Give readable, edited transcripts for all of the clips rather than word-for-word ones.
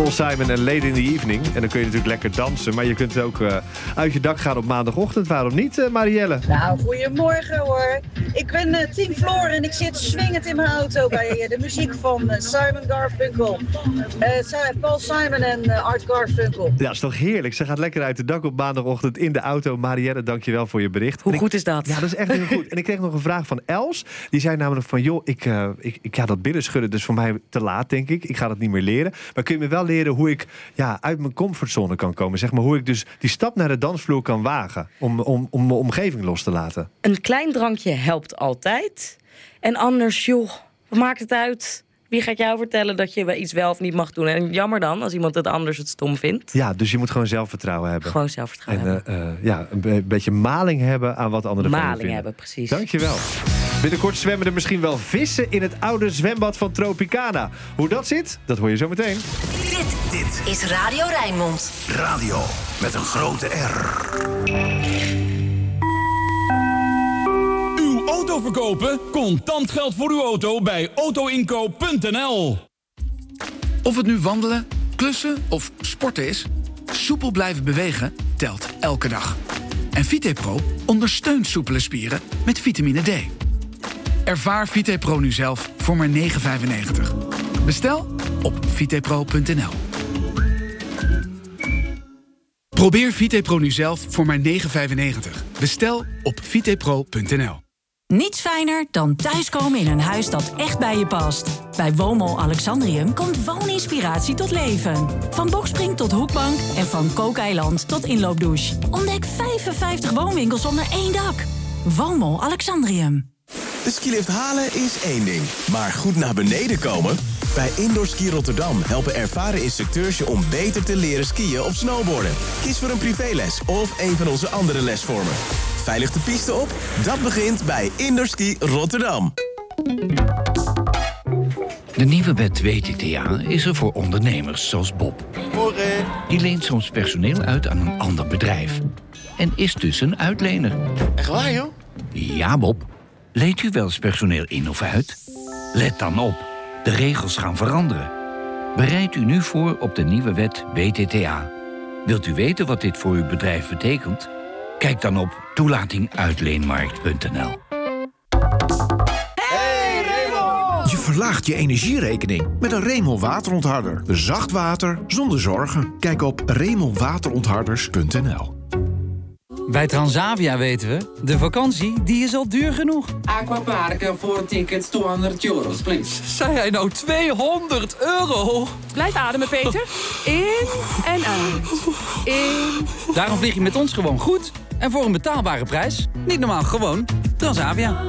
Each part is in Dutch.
Paul Simon en Late in the Evening. En dan kun je natuurlijk lekker dansen. Maar je kunt ook uit je dak gaan op maandagochtend. Waarom niet, Marielle? Nou, goedemorgen hoor. Ik ben Team Floor en ik zit swingend in mijn auto bij de muziek van Simon Garfunkel. Paul Simon en Art Garfunkel. Ja, is toch heerlijk. Ze gaat lekker uit de dak op maandagochtend in de auto. Marielle, dankjewel voor je bericht. Hoe goed is dat? Ja, dat is echt heel goed. En ik kreeg nog een vraag van Els. Die zei namelijk van, joh, ik ga dat billen schudden. Dus voor mij te laat, denk ik. Ik ga dat niet meer leren. Maar kun je me wel leren hoe ik uit mijn comfortzone kan komen? Zeg maar hoe ik dus die stap naar de dansvloer kan wagen. Om mijn omgeving los te laten. Een klein drankje helpt altijd. En anders, joh, wat maakt het uit? Wie gaat jou vertellen dat je iets wel of niet mag doen? En jammer dan, als iemand het anders het stom vindt. Ja, dus je moet gewoon zelfvertrouwen hebben. Gewoon zelfvertrouwen hebben. Een beetje maling hebben aan wat anderen van je vinden. Maling hebben, precies. Dankjewel. Binnenkort zwemmen er misschien wel vissen in het oude zwembad van Tropicana. Hoe dat zit, dat hoor je zo meteen. Dit is Radio Rijnmond. Radio met een grote R. Uw auto verkopen? Contant geld voor uw auto bij autoinkoop.nl. Of het nu wandelen, klussen of sporten is, soepel blijven bewegen telt elke dag. En VitePro ondersteunt soepele spieren met vitamine D. Ervaar VitePro nu zelf voor maar €9,95. Bestel op vitepro.nl. Probeer VitePro nu zelf voor maar €9,95. Bestel op vitepro.nl. Niets fijner dan thuiskomen in een huis dat echt bij je past. Bij Woonmol Alexandrium komt wooninspiratie tot leven. Van bokspring tot hoekbank en van kookeiland tot inloopdouche. Ontdek 55 woonwinkels onder één dak. Woonmol Alexandrium. De skilift halen is één ding, maar goed naar beneden komen? Bij Indoor Ski Rotterdam helpen ervaren instructeurs je om beter te leren skiën of snowboarden. Kies voor een privéles of een van onze andere lesvormen. Veilig de piste op? Dat begint bij Indoor Ski Rotterdam. De nieuwe wet WTTA is er voor ondernemers zoals Bob. Morgen. Die leent soms personeel uit aan een ander bedrijf. En is dus een uitlener. Echt waar, joh? Ja, Bob. Leent u wel eens personeel in of uit? Let dan op. De regels gaan veranderen. Bereid u nu voor op de nieuwe wet WTTA. Wilt u weten wat dit voor uw bedrijf betekent? Kijk dan op toelatinguitleenmarkt.nl. Je verlaagt je energierekening met een Remel waterontharder. Zacht water zonder zorgen. Kijk op remelwaterontharders.nl. Bij Transavia weten we, de vakantie die is al duur genoeg. Aquaparken voor tickets €200, please. Zei hij nou €200? Blijf ademen, Peter. In en uit. In. Daarom vlieg je met ons gewoon goed. En voor een betaalbare prijs. Niet normaal, gewoon Transavia.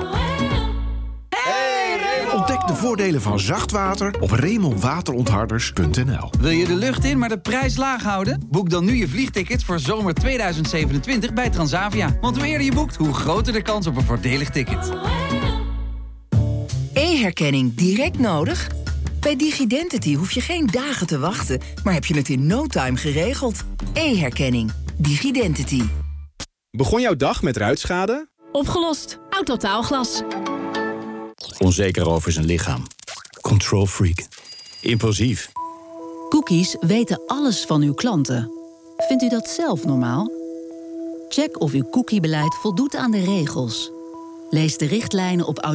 Ontdek de voordelen van zacht water op remelwaterontharders.nl. Wil je de lucht in, maar de prijs laag houden? Boek dan nu je vliegtickets voor zomer 2027 bij Transavia. Want hoe eerder je boekt, hoe groter de kans op een voordelig ticket. E-herkenning direct nodig? Bij Digidentity hoef je geen dagen te wachten, maar heb je het in no time geregeld. E-herkenning. Digidentity. Begon jouw dag met ruitschade? Opgelost. Autotaalglas. Onzeker over zijn lichaam. Control freak. Impulsief. Cookies weten alles van uw klanten. Vindt u dat zelf normaal? Check of uw cookiebeleid voldoet aan de regels. Lees de richtlijnen op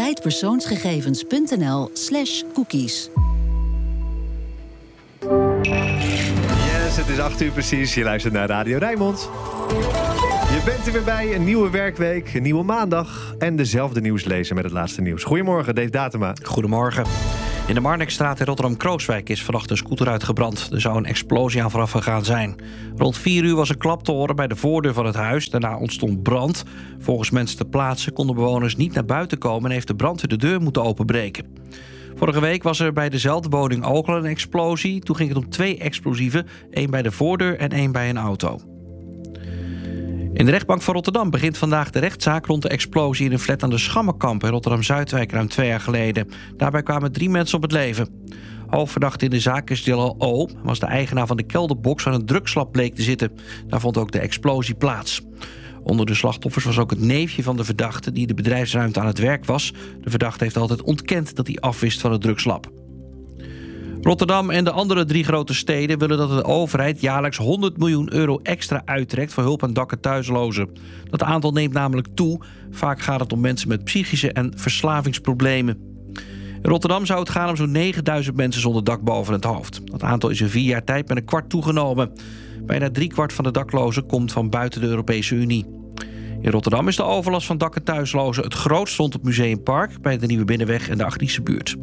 autoriteitpersoonsgegevens.nl/cookies. Yes, het is 8:00 precies. Je luistert naar Radio Rijnmond. Je bent er weer bij, een nieuwe werkweek, een nieuwe maandag en dezelfde nieuws lezen met het laatste nieuws. Goedemorgen, Dave Datema. Goedemorgen. In de Marnixstraat in Rotterdam-Krooswijk is vannacht een scooter uitgebrand. Er zou een explosie aan vooraf gegaan zijn. Rond 4 uur was een klap te horen bij de voordeur van het huis. Daarna ontstond brand. Volgens mensen ter plaatse konden bewoners niet naar buiten komen en heeft de brandweer de deur moeten openbreken. Vorige week was er bij dezelfde woning ook al een explosie. Toen ging het om 2 explosieven, 1 bij de voordeur en 1 bij een auto. In de rechtbank van Rotterdam begint vandaag de rechtszaak rond de explosie in een flat aan de Schammenkamp in Rotterdam-Zuidwijk ruim 2 jaar geleden. Daarbij kwamen 3 mensen om het leven. Hoofdverdachte in de zaak is Jalal O. Was de eigenaar van de kelderbox waar een drugslab bleek te zitten. Daar vond ook de explosie plaats. Onder de slachtoffers was ook het neefje van de verdachte die de bedrijfsruimte aan het werk was. De verdachte heeft altijd ontkend dat hij afwist van het drugslab. Rotterdam en de andere 3 grote steden willen dat de overheid jaarlijks €100 miljoen extra uittrekt voor hulp aan dak- en thuislozen. Dat aantal neemt namelijk toe. Vaak gaat het om mensen met psychische en verslavingsproblemen. In Rotterdam zou het gaan om zo'n 9000 mensen zonder dak boven het hoofd. Dat aantal is in 4 jaar tijd met een kwart toegenomen. Bijna 3/4 van de daklozen komt van buiten de Europese Unie. In Rotterdam is de overlast van dak- en thuislozen het grootst rond het Museumpark, bij de Nieuwe Binnenweg en de Agnische buurt.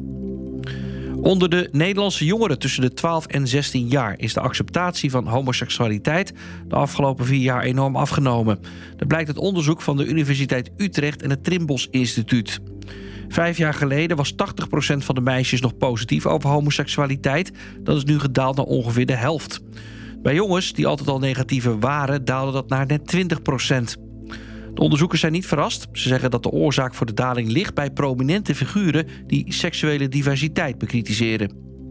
Onder de Nederlandse jongeren tussen de 12 en 16 jaar is de acceptatie van homoseksualiteit de afgelopen 4 jaar enorm afgenomen. Dat blijkt uit onderzoek van de Universiteit Utrecht en het Trimbos Instituut. 5 jaar geleden was 80% van de meisjes nog positief over homoseksualiteit. Dat is nu gedaald naar ongeveer de helft. Bij jongens die altijd al negatiever waren, daalde dat naar net 20%. De onderzoekers zijn niet verrast. Ze zeggen dat de oorzaak voor de daling ligt bij prominente figuren die seksuele diversiteit bekritiseren.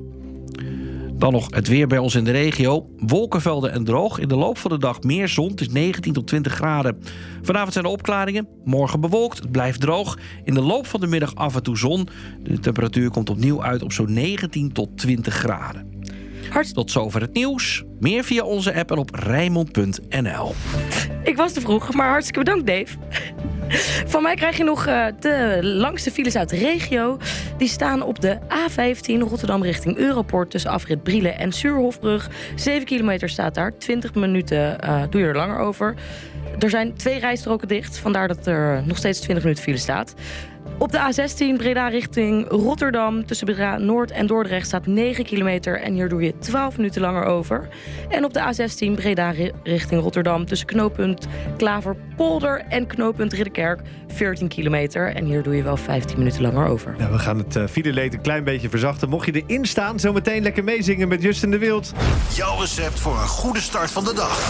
Dan nog het weer bij ons in de regio. Wolkenvelden en droog. In de loop van de dag meer zon. Het is 19 tot 20 graden. Vanavond zijn er opklaringen. Morgen bewolkt. Het blijft droog. In de loop van de middag af en toe zon. De temperatuur komt opnieuw uit op zo'n 19 tot 20 graden. Tot zover het nieuws. Meer via onze app en op Rijnmond.nl. Ik was te vroeg, maar hartstikke bedankt, Dave. Van mij krijg je nog de langste files uit de regio. Die staan op de A15 Rotterdam richting Europort tussen afrit Brielen en Suurhofbrug. 7 kilometer staat daar. 20 minuten doe je er langer over. Er zijn 2 rijstroken dicht, vandaar dat er nog steeds 20 minuten file staat. Op de A16 Breda richting Rotterdam tussen Breda Noord en Dordrecht staat 9 kilometer en hier doe je 12 minuten langer over. En op de A16 Breda richting Rotterdam tussen knooppunt Klaverpolder en knooppunt Ridderkerk 14 kilometer en hier doe je wel 15 minuten langer over. Nou, we gaan het fileleed een klein beetje verzachten. Mocht je erin staan, zometeen lekker meezingen met Justin de Wild. Jouw recept voor een goede start van de dag.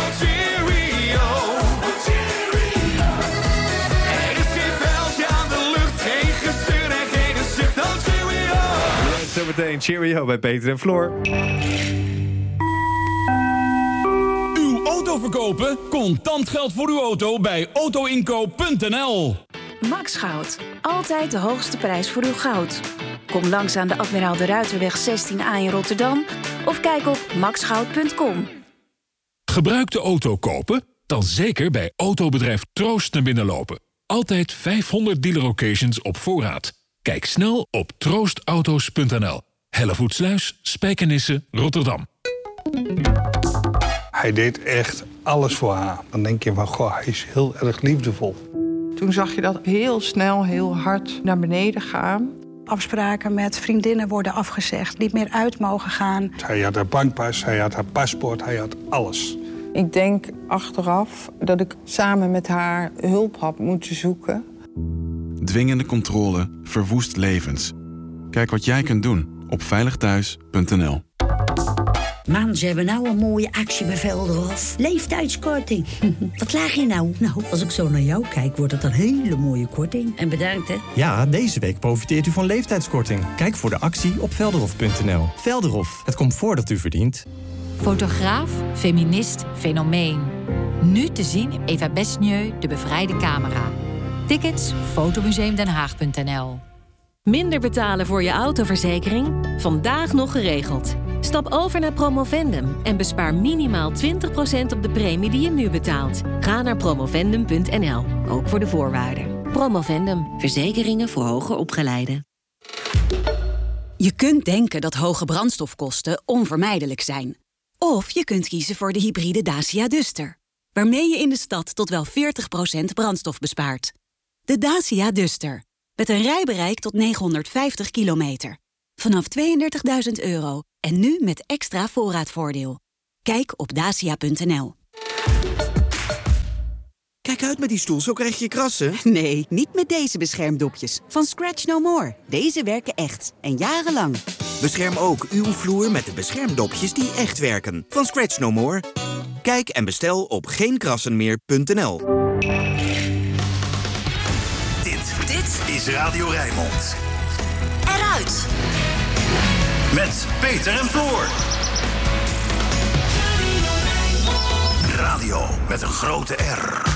Zometeen Cheerio bij Peter en Floor. Uw auto verkopen? Contant geld voor uw auto bij autoinkoop.nl. Max Goud. Altijd de hoogste prijs voor uw goud. Kom langs aan de Admiraal de Ruiterweg 16A in Rotterdam of kijk op maxgoud.com. Gebruikte auto kopen? Dan zeker bij autobedrijf Troost naar binnen lopen. Altijd 500 dealer occasions op voorraad. Kijk snel op troostauto's.nl. Hellevoetsluis, Spijkenisse, Rotterdam. Hij deed echt alles voor haar. Dan denk je van, goh, hij is heel erg liefdevol. Toen zag je dat heel snel, heel hard naar beneden gaan. Afspraken met vriendinnen worden afgezegd, niet meer uit mogen gaan. Hij had haar bankpas, hij had haar paspoort, hij had alles. Ik denk achteraf dat ik samen met haar hulp had moeten zoeken. Dwingende controle verwoest levens. Kijk wat jij kunt doen op veiligthuis.nl. Man, ze hebben nou een mooie actie bij Velderhof. Leeftijdskorting. Wat laag je nou? Nou, als ik zo naar jou kijk, wordt het een hele mooie korting. En bedankt, hè? Ja, deze week profiteert u van leeftijdskorting. Kijk voor de actie op velderhof.nl. Velderhof, het comfort dat u verdient. Fotograaf, feminist, fenomeen. Nu te zien Eva Besnieu, de bevrijde camera. Tickets fotomuseumdenhaag.nl. Minder betalen voor je autoverzekering? Vandaag nog geregeld. Stap over naar Promovendum en bespaar minimaal 20% op de premie die je nu betaalt. Ga naar promovendum.nl, ook voor de voorwaarden. Promovendum, verzekeringen voor hoger opgeleiden. Je kunt denken dat hoge brandstofkosten onvermijdelijk zijn. Of je kunt kiezen voor de hybride Dacia Duster, waarmee je in de stad tot wel 40% brandstof bespaart. De Dacia Duster, met een rijbereik tot 950 kilometer. Vanaf €32.000 en nu met extra voorraadvoordeel. Kijk op dacia.nl. Kijk uit met die stoel, zo krijg je krassen. Nee, niet met deze beschermdopjes. Van Scratch No More. Deze werken echt. En jarenlang. Bescherm ook uw vloer met de beschermdopjes die echt werken. Van Scratch No More. Kijk en bestel op geenkrassenmeer.nl. Dit is Radio Rijnmond. Eruit! Met Peter en Floor. Radio met een grote R.